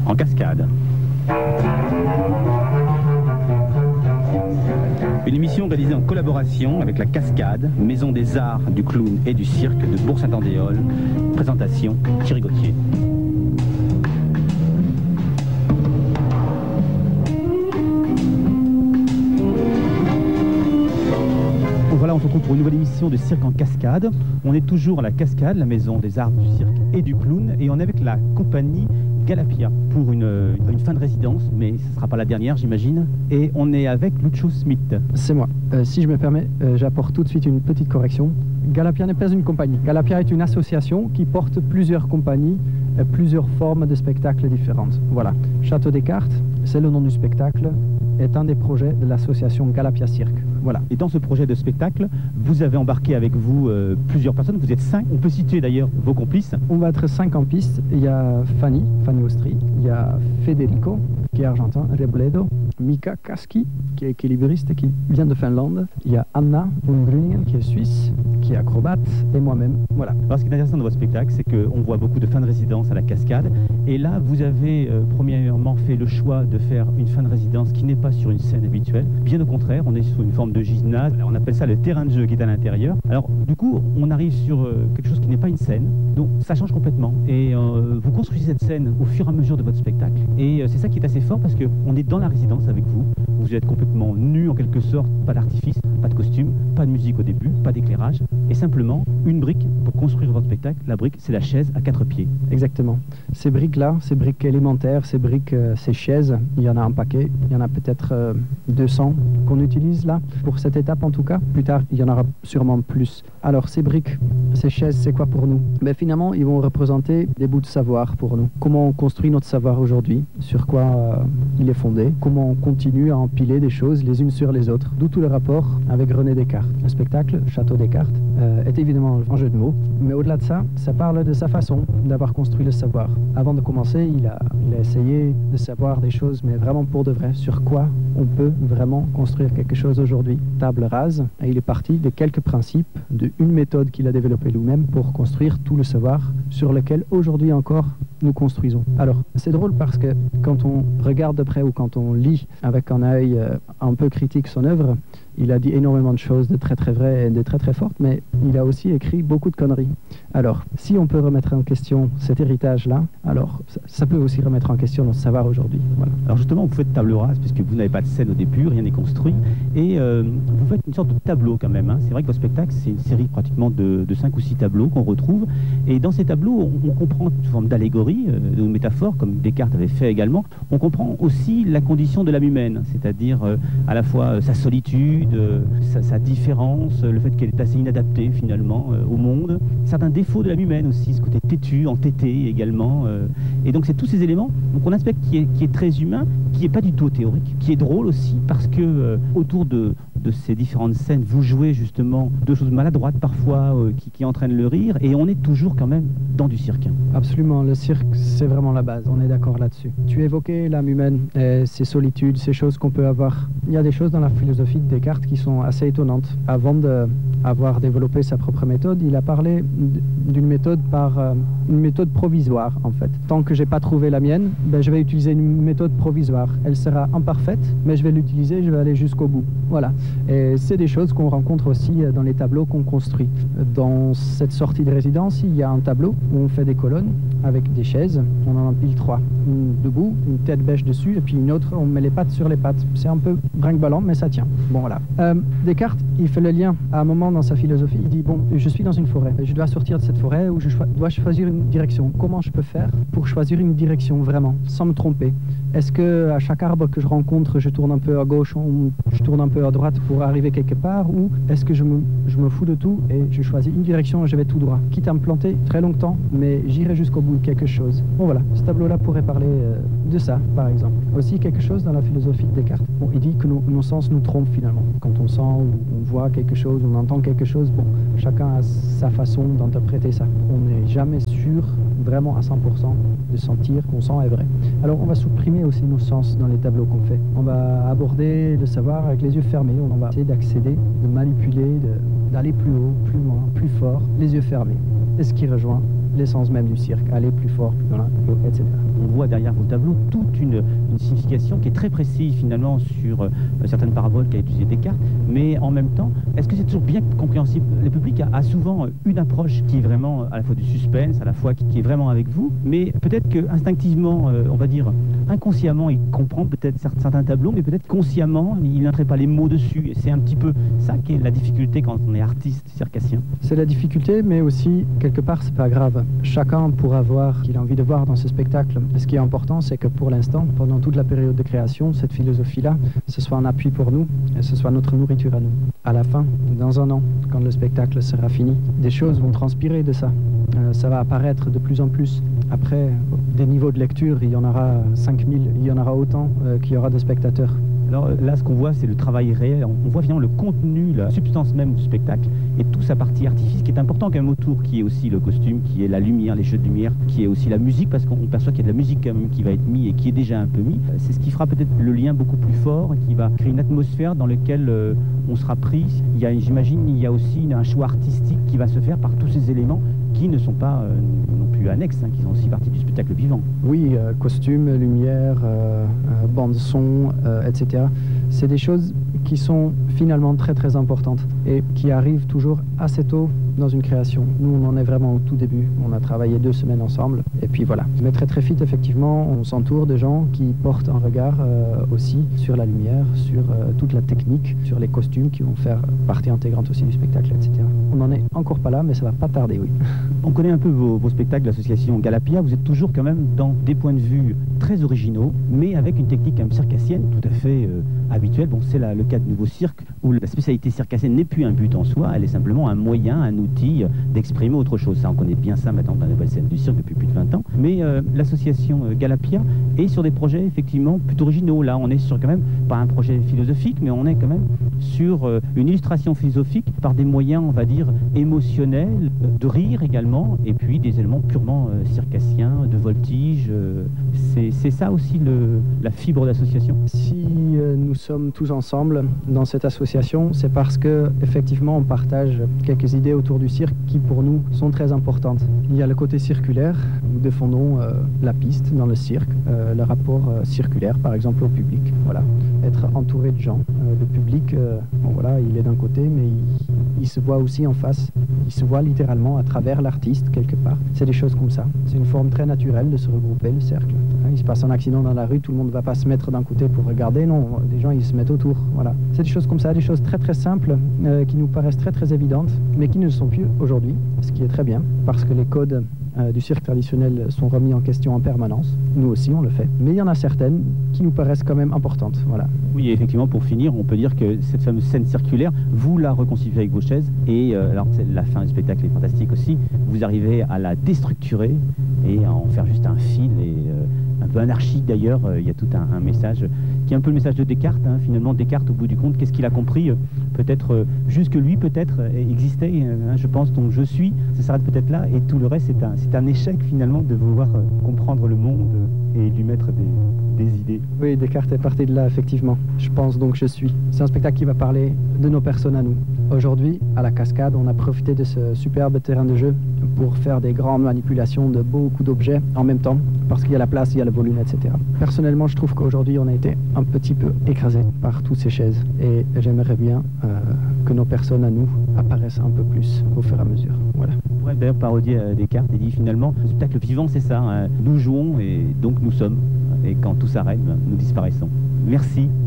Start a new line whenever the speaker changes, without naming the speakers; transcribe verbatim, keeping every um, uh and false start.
en cascade. Une émission réalisée en collaboration avec la Cascade, Maison des Arts, du Clown et du Cirque de Bourg-Saint-Andéol. Présentation, Thierry Gauthier. Voilà, on se retrouve pour une nouvelle émission de Cirque en Cascade. On est toujours à la Cascade, la Maison des Arts, du Cirque et du Clown, et on est avec la compagnie Galapia pour une, une fin de résidence, mais ce ne sera pas la dernière, j'imagine. Et on est avec Lucio Smith.
C'est moi. Euh, si je me permets, euh, j'apporte tout de suite une petite correction. Galapia n'est pas une compagnie. Galapia est une association qui porte plusieurs compagnies, euh, plusieurs formes de spectacles différentes. Voilà. Château des Cartes, c'est le nom du spectacle, est un des projets de l'association Galapia Cirque.
Voilà. Et dans ce projet de spectacle, vous avez embarqué avec vous euh, plusieurs personnes. Vous êtes cinq. On peut situer d'ailleurs vos complices.
On va être cinq en piste. Il y a Fanny, Fanny Austri. Il y a Federico, qui est argentin. Rebledo. Mika Kaski, qui est équilibriste et qui vient de Finlande. Il y a Anna Ungruningen, qui est suisse, qui est acrobate. Et moi-même. Voilà.
Alors, ce qui est intéressant dans votre spectacle, c'est qu'on voit beaucoup de fins de résidence à la Cascade. Et là, vous avez euh, premièrement fait le choix de faire une fin de résidence qui n'est pas sur une scène habituelle. Bien au contraire, on est sur une forme de gymnase, on appelle ça le terrain de jeu qui est à l'intérieur. Alors du coup, on arrive sur euh, quelque chose qui n'est pas une scène, donc ça change complètement. Et euh, vous construisez cette scène au fur et à mesure de votre spectacle. Et euh, c'est ça qui est assez fort parce qu'on est dans la résidence avec vous. Vous êtes complètement nu en quelque sorte, pas d'artifice, pas de costume, pas de musique au début, pas d'éclairage, et simplement une brique pour construire votre spectacle. La brique, c'est la chaise à quatre pieds.
Exactement. Ces briques-là, ces briques élémentaires, ces briques, euh, ces chaises, il y en a un paquet, il y en a peut-être euh, deux cents qu'on utilise là, pour cette étape en tout cas. Plus tard, il y en aura sûrement plus. Alors ces briques, ces chaises, c'est quoi pour nous? Mais finalement, ils vont représenter des bouts de savoir pour nous. Comment on construit notre savoir aujourd'hui, sur quoi euh, il est fondé, comment on continue à empiler des choses les unes sur les autres. D'où tout le rapport avec René Descartes. Le spectacle, Château des Cartes, euh, est évidemment un jeu de mots, mais au-delà de ça, ça parle de sa façon d'avoir construit le savoir. Avant de commencer, il a, il a essayé de savoir des choses, mais vraiment pour de vrai, sur quoi on peut vraiment construire quelque chose aujourd'hui. Table rase, et il est parti de quelques principes, d'une méthode qu'il a développée lui-même pour construire tout le savoir sur lequel aujourd'hui encore nous construisons. Alors, c'est drôle parce que quand on regarde de près ou quand on lit avec un œil euh, un peu critique son œuvre, il a dit énormément de choses de très très vraies et de très très fortes, mais il a aussi écrit beaucoup de conneries. Alors, si on peut remettre en question cet héritage-là, alors ça, ça peut aussi remettre en question notre savoir aujourd'hui. Voilà.
Alors justement, vous faites table rase, puisque vous n'avez pas de scène au début, rien n'est construit, et euh, vous faites une sorte de tableau quand même. Hein. C'est vrai que votre spectacle, c'est une série pratiquement de, de cinq ou six tableaux qu'on retrouve, et dans ces tableaux, on, on comprend sous forme d'allégorie, euh, de métaphore, comme Descartes avait fait également, on comprend aussi la condition de l'âme humaine, c'est-à-dire euh, à la fois euh, sa solitude, de sa, sa différence, le fait qu'elle est assez inadaptée finalement euh, au monde, certains défauts de l'âme humaine aussi, ce côté têtu, entêté également, euh, et donc c'est tous ces éléments, donc on a un aspect qui est, qui est très humain, qui n'est pas du tout théorique, qui est drôle aussi, parce que euh, autour de, de ces différentes scènes, vous jouez justement de choses maladroites parfois, euh, qui, qui entraînent le rire, et on est toujours quand même dans du cirque.
Absolument, le cirque c'est vraiment la base, on est d'accord là-dessus. Tu évoquais l'âme humaine, et ses solitudes, ces choses qu'on peut avoir. Il y a des choses dans la philosophie de Descartes qui sont assez étonnantes. Avant d'avoir développé sa propre méthode, il a parlé d'une méthode par euh, une méthode provisoire en fait. Tant que j'ai pas trouvé la mienne, ben, je vais utiliser une méthode provisoire. Elle sera imparfaite, mais je vais l'utiliser, je vais aller jusqu'au bout. Voilà. Et c'est des choses qu'on rencontre aussi dans les tableaux qu'on construit. Dans cette sortie de résidence, il y a un tableau où on fait des colonnes avec des chaises. On en empile trois. Une debout, une tête bêche dessus, et puis une autre, on met les pattes sur les pattes. C'est un peu brinque-ballant, mais ça tient. Bon voilà. Euh, Descartes, il fait le lien à un moment dans sa philosophie. Il dit, bon, je suis dans une forêt. Je dois sortir de cette forêt où je cho- dois choisir une direction. Comment je peux faire pour choisir une direction vraiment, sans me tromper? Est-ce que à chaque arbre que je rencontre, je tourne un peu à gauche ou je tourne un peu à droite pour arriver quelque part? Ou est-ce que je me, je me fous de tout et je choisis une direction et je vais tout droit? Quitte à me planter très longtemps, mais j'irai jusqu'au bout de quelque chose. Bon voilà, ce tableau-là pourrait parler euh, de ça, par exemple. Aussi quelque chose dans la philosophie de Descartes. Bon, il dit que nos, nos sens nous trompent finalement. Quand on sent ou on voit quelque chose, on entend quelque chose, bon, chacun a sa façon d'interpréter ça. On n'est jamais sûr vraiment à cent pour cent de sentir qu'on sent est vrai. Alors on va supprimer aussi nos sens dans les tableaux qu'on fait. On va aborder le savoir avec les yeux fermés, on va essayer d'accéder, de manipuler, de, d'aller plus haut, plus loin, plus fort, les yeux fermés. Et ce qui rejoint l'essence même du cirque, aller plus fort, plus loin, et cetera.
On voit derrière vos tableaux toute une, une signification qui est très précise finalement sur euh, certaines paraboles qu'a utilisé Descartes, mais en même temps, est-ce que c'est toujours bien compréhensible? Le public a, a souvent une approche qui est vraiment à la fois du suspense, à la fois qui, qui est vraiment avec vous, mais peut-être que instinctivement, euh, on va dire inconsciemment, il comprend peut-être certains tableaux, mais peut-être consciemment, il n'entrait pas les mots dessus. Et c'est un petit peu ça qui est la difficulté quand on est artiste circassien.
C'est la difficulté, mais aussi, quelque part, c'est pas grave. Chacun pourra voir ce qu'il a envie de voir dans ce spectacle. Ce qui est important, c'est que pour l'instant, pendant toute la période de création, cette philosophie-là, ce soit un appui pour nous, et ce soit notre nourriture à nous. À la fin, dans un an, quand le spectacle sera fini, des choses vont transpirer de ça. Euh, ça va apparaître de plus en plus. Après, des niveaux de lecture, il y en aura cinq mille, il y en aura autant euh, qu'il y aura de spectateurs.
Alors là, ce qu'on voit, c'est le travail réel. On voit finalement le contenu, la substance même du spectacle et toute sa partie artifice qui est important quand même autour, qui est aussi le costume, qui est la lumière, les jeux de lumière, qui est aussi la musique, parce qu'on perçoit qu'il y a de la musique quand même qui va être mise et qui est déjà un peu mise. C'est ce qui fera peut-être le lien beaucoup plus fort et qui va créer une atmosphère dans laquelle euh, on sera pris. Il y a, j'imagine, il y a aussi un choix artistique qui va se faire par tous ces éléments qui ne sont pas euh, non plus annexes, hein, qui sont aussi partie du spectacle vivant.
Oui, euh, costume, lumière, euh, euh, bande son, euh, et cetera. C'est des choses qui sont finalement très très importantes et qui arrivent toujours assez tôt dans une création. Nous, on en est vraiment au tout début. On a travaillé deux semaines ensemble et puis voilà. Mais très très vite, effectivement, on s'entoure de gens qui portent un regard euh, aussi sur la lumière, sur euh, toute la technique, sur les costumes qui vont faire partie intégrante aussi du spectacle, et cetera. On n'en est encore pas là, mais ça va pas tarder, oui.
On connaît un peu vos, vos spectacles, l'association Galapia. Vous êtes toujours quand même dans des points de vue très originaux, mais avec une technique quand même circassienne tout à fait euh, habituelle. Bon, c'est le cas de Nouveau Cirque, où la spécialité circassienne n'est plus un but en soi, elle est simplement un moyen, un outil d'exprimer autre chose. Ça, on connaît bien ça maintenant dans la nouvelle scène du cirque depuis plus de vingt ans. Mais euh, l'association euh, Galapia est sur des projets effectivement plutôt originaux. Là, on est sur quand même, pas un projet philosophique, mais on est quand même sur euh, une illustration philosophique par des moyens, on va dire, émotionnels, de rire également, et puis des éléments purement euh, circassiens, de voltige. Euh, c'est ça aussi le, la fibre d'association.
Si euh, nous sommes tous ensemble dans cette association, c'est parce que effectivement on partage quelques idées autour du cirque qui pour nous sont très importantes. Il y a le côté circulaire, nous défendons euh, la piste dans le cirque, euh, le rapport euh, circulaire par exemple au public, voilà, être entouré de gens. Euh, le public, euh, bon, voilà, il est d'un côté mais il, il se voit aussi en face, il se voit littéralement à travers l'artiste quelque part. C'est des choses comme ça, c'est une forme très naturelle de se regrouper, le cercle. Il se passe un accident dans la rue, tout le monde ne va pas se mettre d'un côté pour regarder, non, des gens ils se mettent autour, voilà. C'est des choses comme ça, des choses très très simples euh, qui nous paraissent très très évidentes, mais qui ne le sont plus aujourd'hui, ce qui est très bien, parce que les codes euh, du cirque traditionnel sont remis en question en permanence. Nous aussi on le fait, mais il y en a certaines qui nous paraissent quand même importantes, voilà.
Oui, et effectivement, pour finir, on peut dire que cette fameuse scène circulaire, vous la reconstituez avec vos chaises, et euh, alors la fin du spectacle est fantastique aussi, vous arrivez à la déstructurer et à en faire juste un fil et euh, un peu anarchique d'ailleurs. Euh, il y a tout un, un message qui est un peu le message de Descartes, hein. Finalement Descartes au bout du compte, qu'est-ce qu'il a compris? euh, peut-être euh, juste que lui peut-être euh, existait, euh, hein, je pense, donc je suis, ça s'arrête peut-être là, et tout le reste c'est un, c'est un échec finalement de vouloir euh, comprendre le monde euh, et lui mettre des, des idées.
Oui, Descartes est parti de là effectivement, je pense donc je suis. C'est un spectacle qui va parler de nos personnes à nous. Aujourd'hui, à la Cascade, on a profité de ce superbe terrain de jeu pour faire des grandes manipulations de beaucoup d'objets en même temps, parce qu'il y a la place, il y a le volume, et cetera. Personnellement, je trouve qu'aujourd'hui, on a été un petit peu écrasé par toutes ces chaises, et j'aimerais bien euh, que nos personnes à nous apparaissent un peu plus au fur et à mesure. Voilà.
On pourrait d'ailleurs parodier euh, Descartes et dit finalement, le spectacle vivant, c'est ça, hein. Nous jouons et donc nous sommes, et quand tout s'arrête, ben, nous disparaissons. Merci.